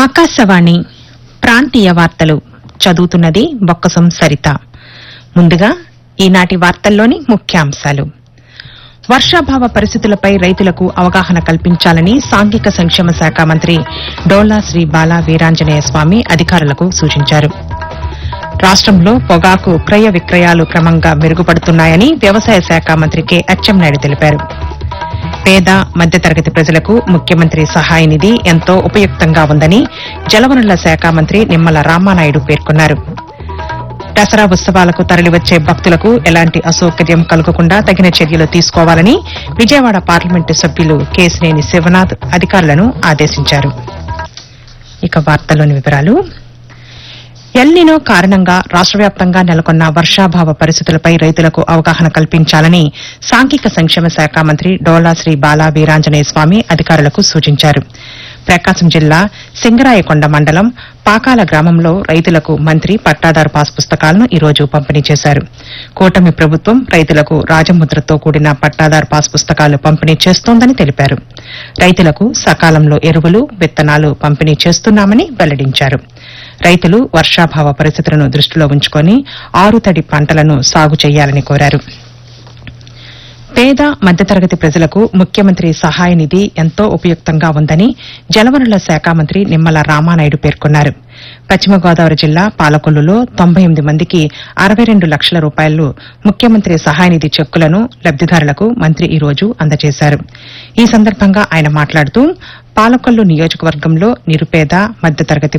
ఆకాశవాణి ప్రాంతీయ వార్తలు చదువుతున్నది బొక్కసం సరిత. ముందుగా ఈనాటి వార్తల్లోని ముఖ్యాంశాలు. వర్షాభావ పరిస్థితులపై రైతులకు అవగాహన కల్పించాలని సాంఘిక సంక్షేమ శాఖ మంత్రి డోలా శ్రీ బాలా వీరాంజనేయ స్వామి అధికారులకు సూచించారు. రాష్టంలో పొగాకు క్రయ విక్రయాలు క్రమంగా మెరుగుపడుతున్నాయని వ్యవసాయ శాఖ మంత్రి కె అచ్చెన్నాయుడు తెలిపారు. పేద మధ్యతరగతి ప్రజలకు ముఖ్యమంత్రి సహాయ నిధి ఎంతో ఉపయుక్తంగా ఉందని జలవనరుల శాఖ మంత్రి నిమ్మల రామానాయుడు పేర్కొన్నారు. దసరా ఉత్సవాలకు తరలివచ్చే భక్తులకు ఎలాంటి అసౌకర్యం కలగకుండా తగిన చర్యలు తీసుకోవాలని విజయవాడ పార్లమెంటు సభ్యులు కేశినేని శివనాథ్ అధికారులను ఆదేశించారు. ఇక వార్తల్లోని వివరాలు. ఎల్నినో కారణంగా రాష్ట వ్యాప్తంగా నెలకొన్న వర్షాభావ పరిస్థితులపై రైతులకు అవగాహన కల్పించాలని సాంఘిక సంక్షేమ శాఖ మంత్రి డోలా శ్రీ బాలా వీరాంజనేయ స్వామి అధికారులకు సూచించారు. ప్రకాశం జిల్లా సింగరాయకొండ మండలం పాకాల గ్రామంలో రైతులకు మంత్రి పట్టాదారు పాస్ పుస్తకాలను ఈ రోజు పంపిణీ చేశారు. కూటమి ప్రభుత్వం రైతులకు రాజముద్రతో కూడిన పట్టాదారు పాస్ పుస్తకాలు పంపిణీ చేస్తోందని తెలిపారు. రైతులకు సకాలంలో ఎరువులు, విత్తనాలు పంపిణీ చేస్తున్నామని వెల్లడించారు. రైతులు వర్షాభావ పరిస్థితులను దృష్టిలో ఉంచుకుని ఆరుతడి పంటలను సాగు చేయాలని కోరారు. పేద మధ్యతరగతి ప్రజలకు ముఖ్యమంత్రి సహాయ నిధి ఎంతో ఉపయుక్తంగా ఉందని జలవనరుల శాఖ మంత్రి నిమ్మల రామానాయుడు పేర్కొన్నారు. పశ్చిమ గోదావరి జిల్లా పాలకొల్లులో 98 మందికి 62 లక్షల రూపాయలు ముఖ్యమంత్రి సహాయ నిధి చెక్కులను లబ్దిదారులకు మంత్రి ఈ రోజు అందజేశారు. ఈ సందర్భంగా ఆయన మాట్లాడుతూ పాలకొల్లు నియోజకవర్గంలో నిరుపేద మధ్యతరగతి